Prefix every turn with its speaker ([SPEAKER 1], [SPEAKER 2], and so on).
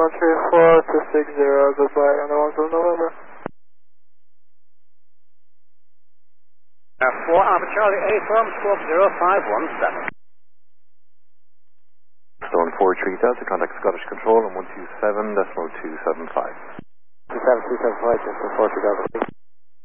[SPEAKER 1] 134 to 60, goodbye, on the 1 to November.
[SPEAKER 2] 4 Alpha Charlie, A firm, squawk 0517.
[SPEAKER 3] Stone 43 Delta, contact Scottish Control on 127.275.
[SPEAKER 1] 27275, just for 40 Delta.